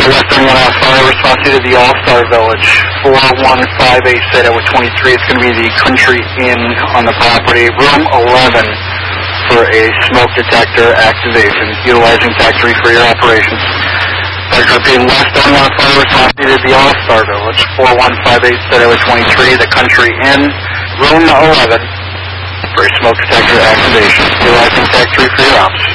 Western 1 out fire response to the All-Star Village. 4158 set over 23. It's going to be the Country Inn on the property. Room 11 for a smoke detector activation, utilizing Tech 3 for your operations. Repeating Western 1 out fire response to the All-Star Village. 4158 set over 23. The Country Inn, room 11 for a smoke detector activation, utilizing Tech 3 for your ops.